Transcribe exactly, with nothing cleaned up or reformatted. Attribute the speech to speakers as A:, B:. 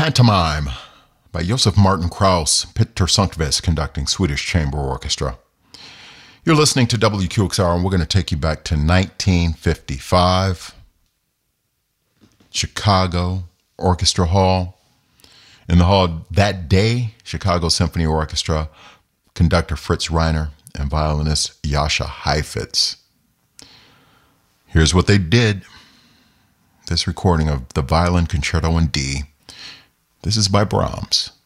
A: Pantomime by Josef Martin Krauss, Peter Sundqvist conducting Swedish Chamber Orchestra. You're listening to W Q X R, and we're going to take you back to nineteen fifty-five, Chicago Orchestra Hall. In the hall that day, Chicago Symphony Orchestra, conductor Fritz Reiner and violinist Jascha Heifetz. Here's what they did. This recording of the Violin Concerto in D. This is by Brahms.